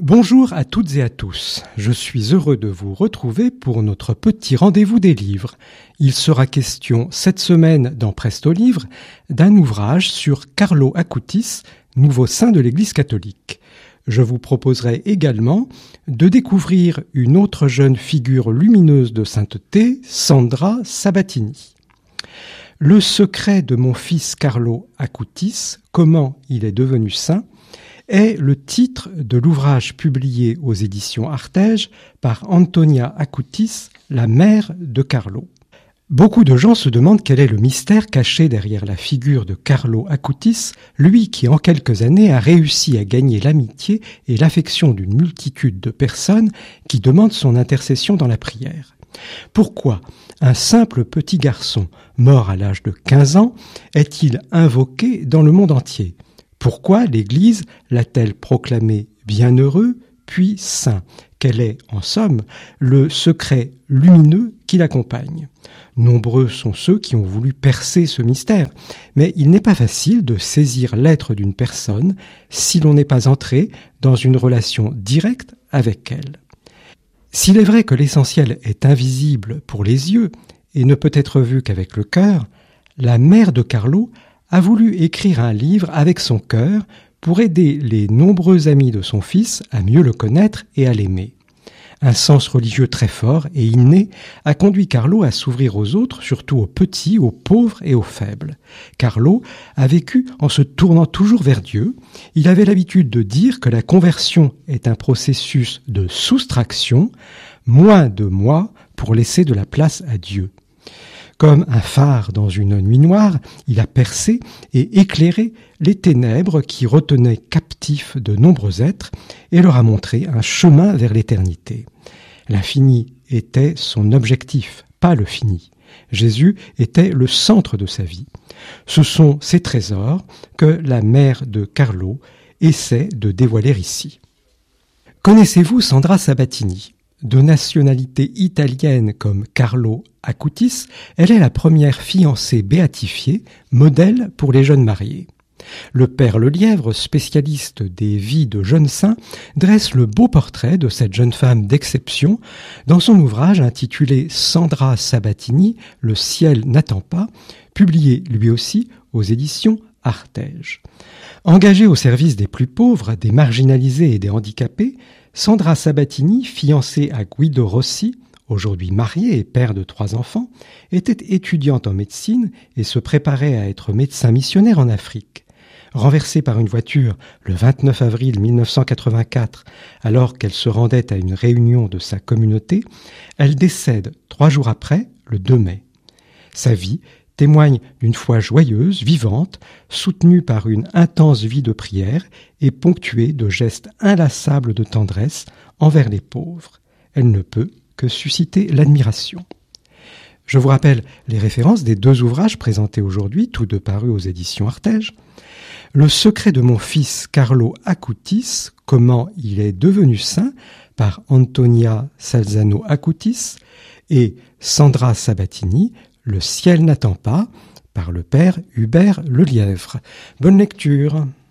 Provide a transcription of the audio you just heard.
Bonjour à toutes et à tous, je suis heureux de vous retrouver pour notre petit rendez-vous des livres. Il sera question cette semaine dans Presto Livre d'un ouvrage sur Carlo Acutis, nouveau saint de l'Église catholique. Je vous proposerai également de découvrir une autre jeune figure lumineuse de sainteté, Sandra Sabatini. Le secret de mon fils Carlo Acutis, comment il est devenu saint, est le titre de l'ouvrage publié aux éditions Artege par Antonia Acutis, la mère de Carlo. Beaucoup de gens se demandent quel est le mystère caché derrière la figure de Carlo Acutis, lui qui en quelques années a réussi à gagner l'amitié et l'affection d'une multitude de personnes qui demandent son intercession dans la prière. Pourquoi un simple petit garçon, mort à l'âge de 15 ans, est-il invoqué dans le monde entier ? Pourquoi l'Église l'a-t-elle proclamé bienheureux puis saint ? Quel est, en somme, le secret lumineux qui l'accompagne ? Nombreux sont ceux qui ont voulu percer ce mystère, mais il n'est pas facile de saisir l'être d'une personne si l'on n'est pas entré dans une relation directe avec elle. S'il est vrai que l'essentiel est invisible pour les yeux et ne peut être vu qu'avec le cœur, la mère de Carlo a voulu écrire un livre avec son cœur pour aider les nombreux amis de son fils à mieux le connaître et à l'aimer. Un sens religieux très fort et inné a conduit Carlo à s'ouvrir aux autres, surtout aux petits, aux pauvres et aux faibles. Carlo a vécu en se tournant toujours vers Dieu. Il avait l'habitude de dire que la conversion est un processus de soustraction, moins de moi pour laisser de la place à Dieu. Comme un phare dans une nuit noire, il a percé et éclairé les ténèbres qui retenaient captifs de nombreux êtres et leur a montré un chemin vers l'éternité. L'infini était son objectif, pas le fini. Jésus était le centre de sa vie. Ce sont ces trésors que la mère de Carlo essaie de dévoiler ici. Connaissez-vous Sandra Sabatini ? De nationalité italienne comme Carlo Acutis, elle est la première fiancée béatifiée, modèle pour les jeunes mariés. Le père Lelièvre, spécialiste des vies de jeunes saints, dresse le beau portrait de cette jeune femme d'exception dans son ouvrage intitulé Sandra Sabatini, Le ciel n'attend pas, publié lui aussi aux éditions Artege. Engagée au service des plus pauvres, des marginalisés et des handicapés, Sandra Sabatini, fiancée à Guido Rossi, aujourd'hui marié et père de 3 enfants, était étudiante en médecine et se préparait à être médecin missionnaire en Afrique. Renversée par une voiture le 29 avril 1984, alors qu'elle se rendait à une réunion de sa communauté, elle décède 3 jours après, le 2 mai. Sa vie témoigne d'une foi joyeuse, vivante, soutenue par une intense vie de prière et ponctuée de gestes inlassables de tendresse envers les pauvres. Elle ne peut que susciter l'admiration. Je vous rappelle les références des 2 ouvrages présentés aujourd'hui, tous 2 parus aux éditions Artege. Le secret de mon fils Carlo Acutis, comment il est devenu saint, par Antonia Salzano Acutis, et Sandra Sabatini, Le ciel n'attend pas, par le père Hubert Lelièvre. Bonne lecture.